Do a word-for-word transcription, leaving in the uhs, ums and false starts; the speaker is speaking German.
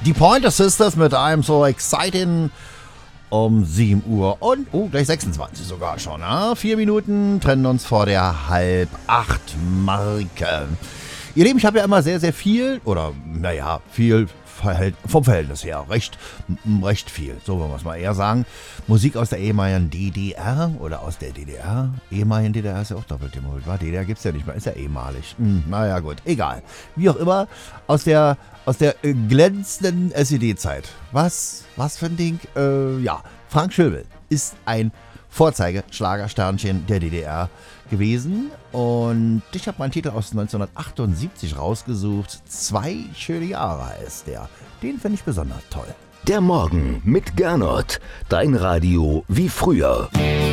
Die Pointer Sisters mit I'm So Exciting um sieben Uhr und, oh, gleich sechsundzwanzig sogar schon. Ja? Vier Minuten trennen uns vor der halb acht Marke. Ihr Lieben, ich habe ja immer sehr, sehr viel, oder naja, viel vom Verhältnis her, recht, recht viel, so wollen wir es mal eher sagen. Musik aus der ehemaligen D D R oder aus der D D R. Ehemaligen D D R ist ja auch doppelt gemolt, wa? D D R gibt es ja nicht mehr, ist ja ehemalig. Hm, naja gut, egal. Wie auch immer, aus der, aus der äh, glänzenden S E D-Zeit. Was, was für ein Ding? Äh, ja, Frank Schöbel ist ein Vorzeige-Schlagersternchen der D D R gewesen und ich habe meinen Titel aus neunzehnhundertachtundsiebzig rausgesucht. Zwei schöne Jahre heißt der. Den finde ich besonders toll. Der Morgen mit Gernot. Dein Radio wie früher.